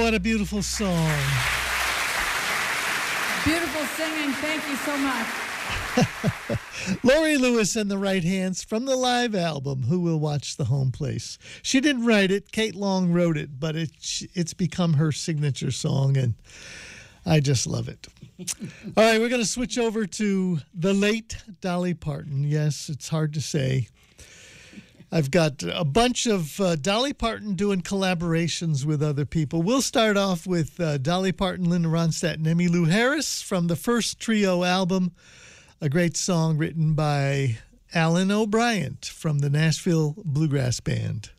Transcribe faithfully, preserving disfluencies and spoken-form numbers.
what a beautiful song. Beautiful singing. Thank you so much. Laurie Lewis and the Right Hands from the live album, Who Will Watch the Home Place. She didn't write it. Kate Long wrote it, but it, it's become her signature song, and I just love it. All right, we're going to switch over to the late Dolly Parton. Yes, it's hard to say. I've got a bunch of uh, Dolly Parton doing collaborations with other people. We'll start off with uh, Dolly Parton, Linda Ronstadt, and Emmylou Harris from the first Trio album, a great song written by Alan O'Brien from the Nashville Bluegrass Band.